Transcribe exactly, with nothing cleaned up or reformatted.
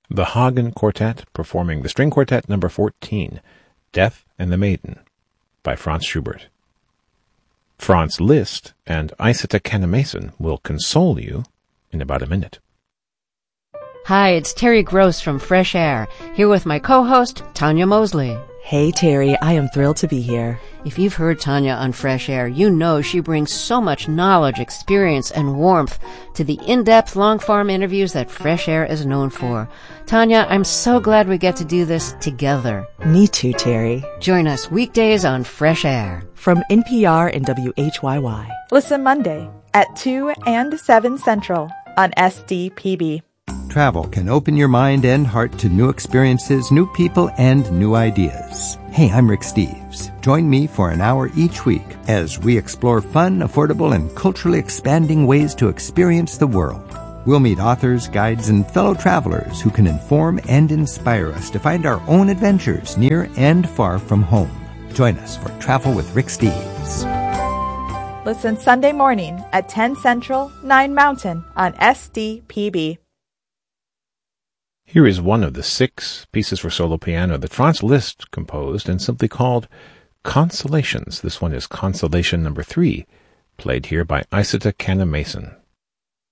The Hagen Quartet performing the String Quartet number fourteen, Death and the Maiden, by Franz Schubert. Franz Liszt and Isata Kannemason will console you in about a minute. Hi, it's Terry Gross from Fresh Air, here with my co-host, Tanya Mosley. Hey, Terry, I am thrilled to be here. If you've heard Tanya on Fresh Air, you know she brings so much knowledge, experience, and warmth to the in-depth, long-form interviews that Fresh Air is known for. Tanya, I'm so glad we get to do this together. Me too, Terry. Join us weekdays on Fresh Air. From N P R and W H Y Y. Listen Monday at two and seven Central on S D P B. Travel can open your mind and heart to new experiences, new people, and new ideas. Hey, I'm Rick Steves. Join me for an hour each week as we explore fun, affordable, and culturally expanding ways to experience the world. We'll meet authors, guides, and fellow travelers who can inform and inspire us to find our own adventures near and far from home. Join us for Travel with Rick Steves. Listen Sunday morning at ten Central, nine Mountain on S D P B. Here is one of the six pieces for solo piano that Franz Liszt composed and simply called Consolations. This one is Consolation number three, played here by Isata Kannemason.